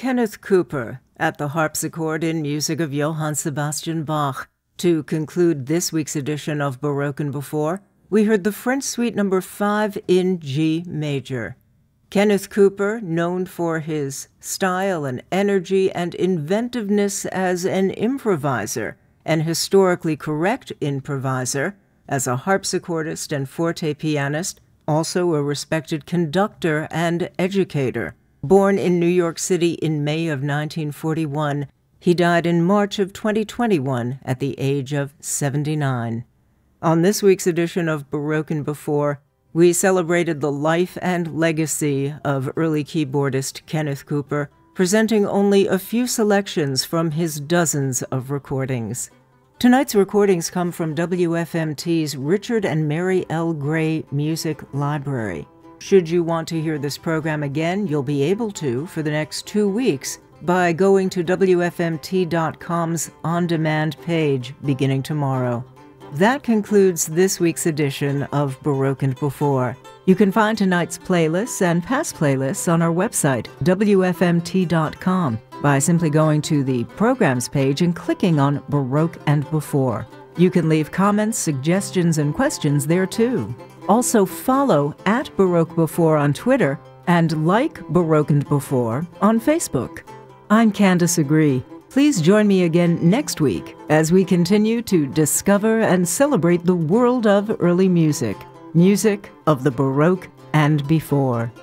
Kenneth Cooper at the harpsichord in music of Johann Sebastian Bach. To conclude this week's edition of Baroque and Before, we heard the French Suite No. 5 in G major. Kenneth Cooper, known for his style and energy and inventiveness as an improviser, an historically correct improviser, as a harpsichordist and forte pianist, also a respected conductor and educator. Born in New York City in May of 1941, he died in March of 2021 at the age of 79. On this week's edition of Baroque and Before, we celebrated the life and legacy of early keyboardist Kenneth Cooper, presenting only a few selections from his dozens of recordings. Tonight's recordings come from WFMT's Richard and Mary L. Gray Music Library. Should you want to hear this program again, you'll be able to for the next 2 weeks by going to WFMT.com's on-demand page beginning tomorrow. That concludes this week's edition of Baroque and Before. You can find tonight's playlists and past playlists on our website, WFMT.com, by simply going to the Programs page and clicking on Baroque and Before. You can leave comments, suggestions, and questions there too. Also follow @Baroque Before on Twitter and like Baroque and Before on Facebook. I'm Candace Agree. Please join me again next week as we continue to discover and celebrate the world of early music, music of the Baroque and before.